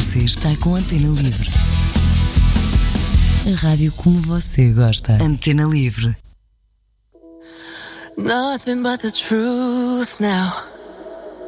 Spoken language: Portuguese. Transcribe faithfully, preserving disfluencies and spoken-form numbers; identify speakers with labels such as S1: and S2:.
S1: Você está com a Antena Livre. A rádio como você gosta. Antena Livre.
S2: Nothing but the truth now.